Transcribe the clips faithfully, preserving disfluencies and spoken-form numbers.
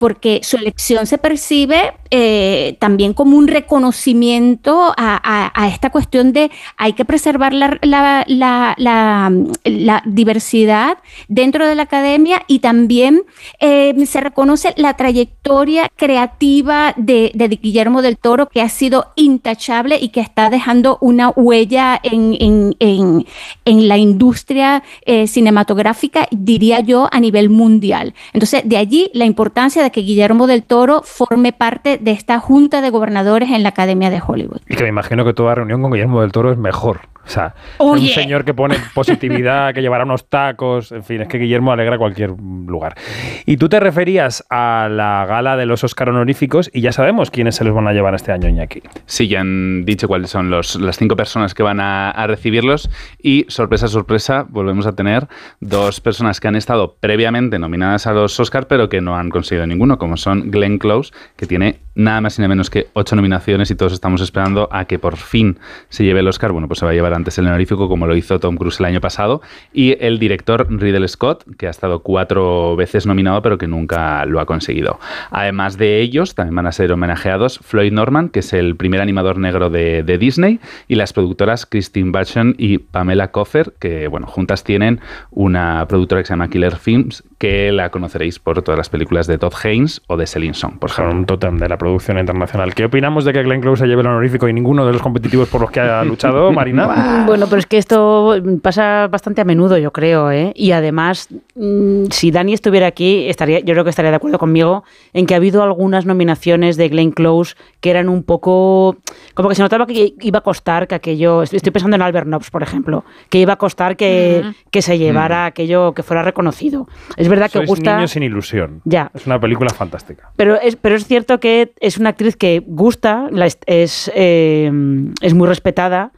porque su elección se percibe eh, también como un reconocimiento a, a, a esta cuestión de hay que preservar la, la, la, la, la diversidad dentro de la academia, y también eh, se reconoce la trayectoria creativa de, de Guillermo del Toro, que ha sido intachable y que está dejando una huella en, en, en, en la industria eh, cinematográfica, diría yo, a nivel mundial. Entonces, de allí la importancia de que Guillermo del Toro forme parte de esta junta de gobernadores en la Academia de Hollywood. Y que me imagino que toda reunión con Guillermo del Toro es mejor. O sea, Oye. un señor que pone positividad, que llevará unos tacos, en fin, es que Guillermo alegra cualquier lugar. Y tú te referías a la gala de los Óscar honoríficos, y ya sabemos quiénes se los van a llevar este año, Iñaki. Sí, ya han dicho cuáles son los, las cinco personas que van a, a recibirlos, y sorpresa, sorpresa, volvemos a tener dos personas que han estado previamente nominadas a los Óscar, pero que no han conseguido ninguno, como son Glenn Close, que tiene nada más y nada menos que ocho nominaciones, y todos estamos esperando a que por fin se lleve el Óscar. Bueno, pues se va a llevar antes el honorífico, como lo hizo Tom Cruise el año pasado, y el director Ridley Scott, que ha estado cuatro veces nominado pero que nunca lo ha conseguido. Además de ellos, también van a ser homenajeados Floyd Norman, que es el primer animador negro de, de Disney, y las productoras Christine Vachon y Pamela Coffer, que bueno, juntas tienen una productora que se llama Killer Films, que la conoceréis por todas las películas de Todd Haynes o de Celine Song, por ejemplo. Son un tótem de la producción internacional. ¿Qué opinamos de que Glenn Close se lleve el honorífico y ninguno de los competitivos por los que ha luchado, Marina? Bueno, pero es que esto pasa bastante a menudo, yo creo, ¿eh? Y además, si Dani estuviera aquí, estaría, yo creo que estaría de acuerdo conmigo en que ha habido algunas nominaciones de Glenn Close que eran un poco... como que se notaba que iba a costar que aquello... Estoy pensando en Albert Nobbs, por ejemplo, que iba a costar que, mm. que se llevara mm. aquello, que fuera reconocido. Es verdad que Sois gusta... niños sin ilusión. Ya. Es una película fantástica. Pero es, pero es cierto que es una actriz que gusta, la es, es, eh, es muy respetada.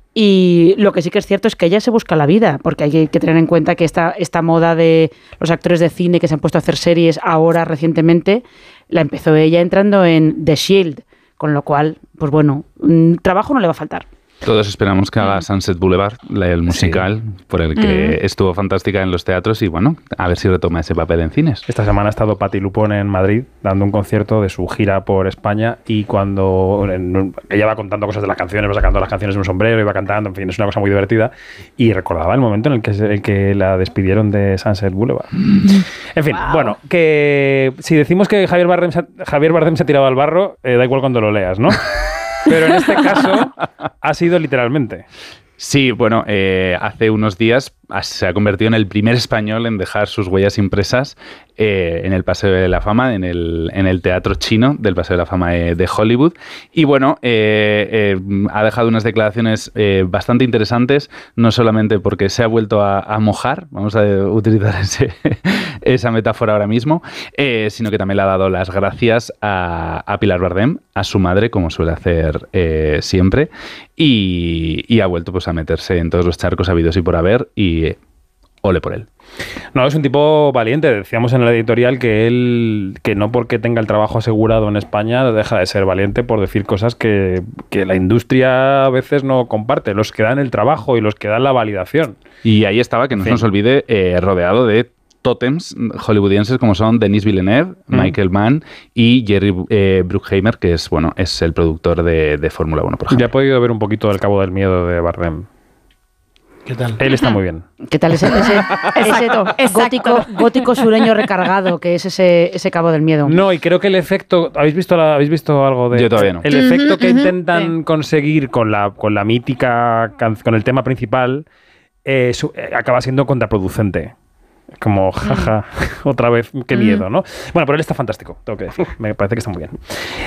Y lo que sí que es cierto es que ella se busca la vida, porque hay que, que tener en cuenta que esta, esta moda de los actores de cine que se han puesto a hacer series ahora recientemente, la empezó ella entrando en The Shield, con lo cual, pues bueno, trabajo no le va a faltar. Todos esperamos que haga Sunset Boulevard, el musical, sí. por el que mm. estuvo fantástica en los teatros, y bueno, a ver si retoma ese papel en cines. Esta semana ha estado Patti Lupone en Madrid dando un concierto de su gira por España, y cuando en, ella va contando cosas de las canciones, va sacando las canciones de un sombrero y va cantando, en fin, es una cosa muy divertida, y recordaba el momento en el que, el que la despidieron de Sunset Boulevard. Mm. En fin, wow. bueno, que si decimos que Javier Bardem, Javier Bardem se ha tirado al barro, eh, da igual cuando lo leas, ¿no? Pero en este caso ha sido literalmente. Sí, bueno, eh, hace unos días se ha convertido en el primer español en dejar sus huellas impresas eh, en el Paseo de la Fama, en el, en el Teatro Chino del Paseo de la Fama de, de Hollywood. Y bueno, eh, eh, ha dejado unas declaraciones eh, bastante interesantes, no solamente porque se ha vuelto a, a mojar, vamos a utilizar ese, esa metáfora ahora mismo, eh, sino que también le ha dado las gracias a, a Pilar Bardem, a su madre, como suele hacer eh, siempre, y, y ha vuelto pues a meterse en todos los charcos habidos y por haber, y eh, ole por él. No, es un tipo valiente. Decíamos en el editorial que él, que no porque tenga el trabajo asegurado en España deja de ser valiente por decir cosas que, que la industria a veces no comparte, los que dan el trabajo y los que dan la validación. Y ahí estaba, que no sí. se nos olvide, eh, rodeado de tótems hollywoodienses como son Denis Villeneuve, mm. Michael Mann y Jerry eh, Bruckheimer, que es, bueno, es el productor de, de Fórmula uno, por ejemplo. Ya he podido ver un poquito El Cabo del Miedo de Bardem. ¿Qué tal? Él está muy bien. ¿Qué tal ese, ese, ese gótico, gótico sureño recargado que es ese, ese Cabo del Miedo? No, y creo que el efecto... ¿Habéis visto, la, ¿habéis visto algo de...? Yo todavía no. El uh-huh, efecto que uh-huh, intentan sí. conseguir con la, con la mítica... con el tema principal eh, su, eh, acaba siendo contraproducente. Como, jaja, mm. otra vez, qué miedo, ¿no? Bueno, pero él está fantástico, tengo que decir. Me parece que está muy bien.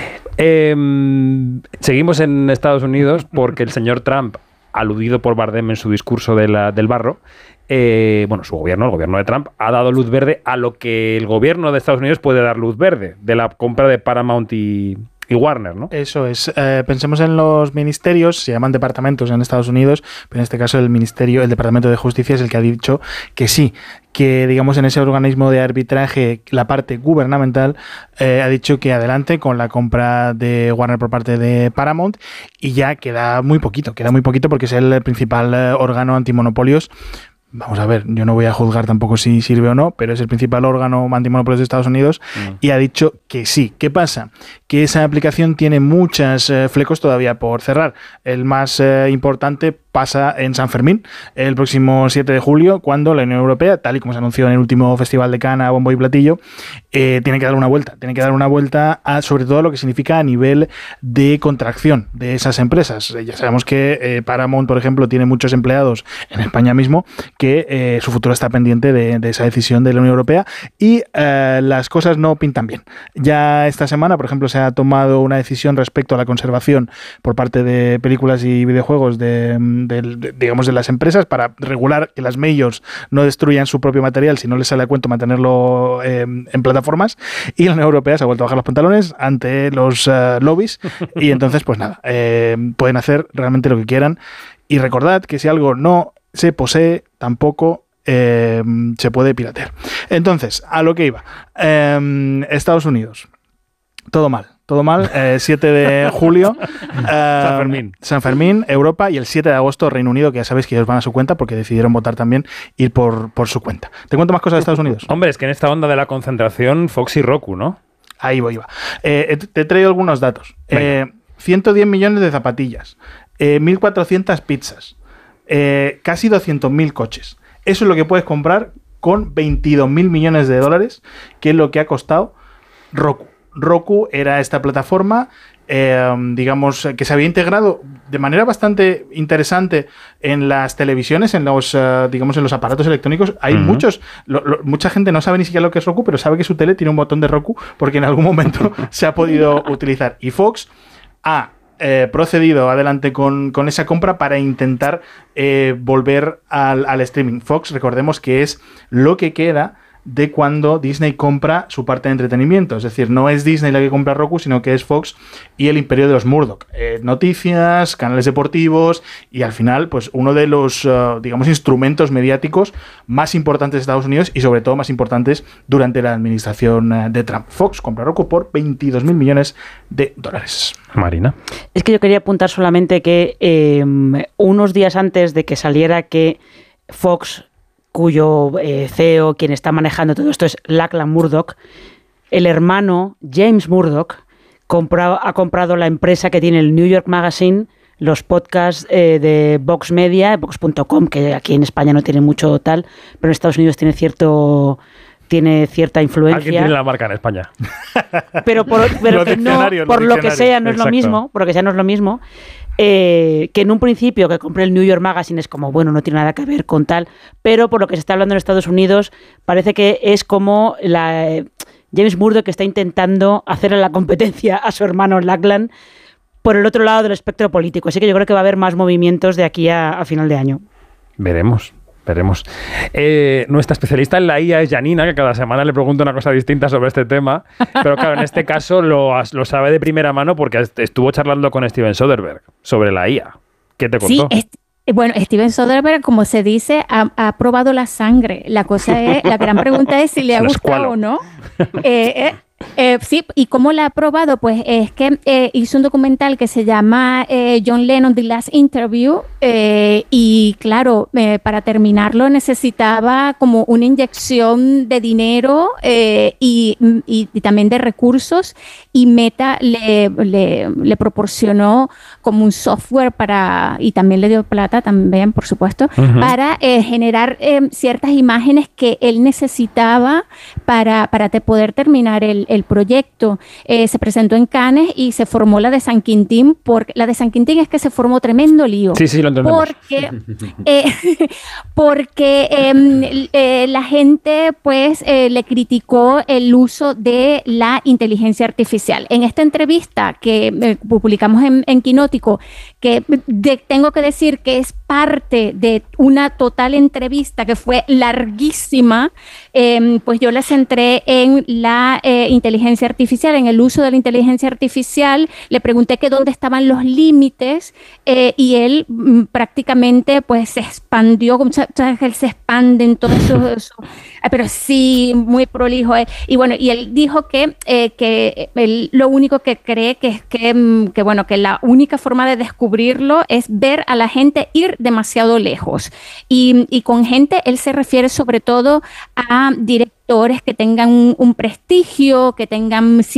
Eh, seguimos en Estados Unidos porque el señor Trump, aludido por Bardem en su discurso de la, del barro, eh, bueno, su gobierno, el gobierno de Trump, ha dado luz verde a lo que el gobierno de Estados Unidos puede dar luz verde, de la compra de Paramount y, y Warner, ¿no? Eso es. Eh, pensemos en los ministerios, se llaman departamentos en Estados Unidos, pero en este caso el ministerio, el Departamento de Justicia es el que ha dicho que sí, que digamos en ese organismo de arbitraje, la parte gubernamental eh, ha dicho que adelante con la compra de Warner por parte de Paramount, y ya queda muy poquito, queda muy poquito porque es el principal eh, órgano antimonopolios. Vamos a ver, yo no voy a juzgar tampoco si sirve o no, pero es el principal órgano antimonopolio de Estados Unidos mm. y ha dicho que sí. ¿Qué pasa? Que esa aplicación tiene muchos eh, flecos todavía por cerrar. El más eh, importante pasa en San Fermín, el próximo siete de julio, cuando la Unión Europea, tal y como se anunció en el último Festival de Cannes a bombo y platillo, eh, tiene que dar una vuelta. Tiene que dar una vuelta a, sobre todo, lo que significa a nivel de contracción de esas empresas. Ya sabemos que eh, Paramount, por ejemplo, tiene muchos empleados en España mismo, que eh, su futuro está pendiente de, de esa decisión de la Unión Europea y eh, las cosas no pintan bien. Ya esta semana, por ejemplo, se ha tomado una decisión respecto a la conservación por parte de películas y videojuegos de, de, de digamos, de las empresas para regular que las majors no destruyan su propio material si no les sale a cuento mantenerlo eh, en plataformas, y la Unión Europea se ha vuelto a bajar los pantalones ante los uh, lobbies y entonces, pues nada, eh, pueden hacer realmente lo que quieran. Y recordad que si algo no se posee, tampoco eh, se puede piratear. Entonces, a lo que iba. Eh, Estados Unidos. Todo mal. Todo mal. Eh, siete de julio. Eh, San Fermín. San Fermín, Europa. Y el siete de agosto, Reino Unido, que ya sabéis que ellos van a su cuenta porque decidieron votar también ir por, por su cuenta. ¿Te cuento más cosas de Estados Unidos? Hombre, es que en esta onda de la concentración, Fox y Roku, ¿no? Ahí voy, iba. Eh, te he traído algunos datos. Eh, ciento diez millones de zapatillas. Eh, mil cuatrocientas pizzas. Eh, casi doscientos mil coches. Eso es lo que puedes comprar con veintidós mil millones de dólares, que es lo que ha costado Roku. Roku era esta plataforma, eh, digamos, que se había integrado de manera bastante interesante en las televisiones, en los, uh, digamos, en los aparatos electrónicos. Hay uh-huh. muchos, lo, lo, mucha gente no sabe ni siquiera lo que es Roku, pero sabe que su tele tiene un botón de Roku porque en algún momento se ha podido utilizar. Y Fox ha Eh, procedido adelante con, con esa compra para intentar eh, volver al, al streaming. Fox, recordemos que es lo que queda de cuando Disney compra su parte de entretenimiento. Es decir, no es Disney la que compra Roku, sino que es Fox y el imperio de los Murdoch. Eh, noticias, canales deportivos y al final, pues uno de los, uh, digamos, instrumentos mediáticos más importantes de Estados Unidos y sobre todo más importantes durante la administración uh, de Trump. Fox compra Roku por veintidós mil millones de dólares. Marina. Es que yo quería apuntar solamente que eh, unos días antes de que saliera que Fox, cuyo eh, C E O, quien está manejando todo esto, es Lachlan Murdoch, el hermano James Murdoch compra, ha comprado la empresa que tiene el New York Magazine, los podcasts eh, de Vox Media, vox punto com, que aquí en España no tiene mucho tal, pero en Estados Unidos tiene cierto... tiene cierta influencia. Alguien tiene la marca en España. Pero por, pero que no, por lo que sea no es lo mismo, por lo que sea no es lo mismo, eh, que en un principio que compré el New York Magazine es como, bueno, no tiene nada que ver con tal, pero por lo que se está hablando en Estados Unidos parece que es como la eh, James Murdoch que está intentando hacerle la competencia a su hermano Lachlan por el otro lado del espectro político. Así que yo creo que va a haber más movimientos de aquí a, a final de año. Veremos. Veremos. Eh, nuestra especialista en la I A es Janina, que cada semana le pregunto una cosa distinta sobre este tema, pero claro, en este caso lo, lo sabe de primera mano porque estuvo charlando con Steven Soderbergh sobre la I A. ¿Qué te contó? Sí, es, bueno, Steven Soderbergh, como se dice, ha, ha probado la sangre. La cosa es, la gran pregunta es si le ha gustado o no. Eh, eh, Eh, sí, ¿y cómo la ha probado? Pues es que eh, hizo un documental que se llama eh, John Lennon, The Last Interview, eh, y claro, eh, para terminarlo necesitaba como una inyección de dinero eh, y, y, y también de recursos, y Meta le, le, le proporcionó como un software para, y también le dio plata también, por supuesto, uh-huh. para eh, generar eh, ciertas imágenes que él necesitaba para, para te poder terminar el el proyecto. Eh, se presentó en Cannes y se formó la de San Quintín, porque la de San Quintín es que se formó tremendo lío. Sí, sí, lo entendemos. Porque, eh, porque eh, eh, la gente pues eh, le criticó el uso de la inteligencia artificial. En esta entrevista que eh, publicamos en, en Quinótico, que de, tengo que decir que es parte de una total entrevista que fue larguísima, eh, pues yo la centré en la eh, inteligencia artificial, en el uso de la inteligencia artificial. Le pregunté que dónde estaban los límites eh, y él mm, prácticamente pues se expandió, como sabes que él se expande en todo eso, eso pero sí, muy prolijo. Eh. Y bueno, y él dijo que, eh, que él lo único que cree que es que, que, bueno, que la única forma de descubrirlo es ver a la gente ir demasiado lejos. Y, y con gente, él se refiere sobre todo a directores que tengan un, un prestigio, que tengan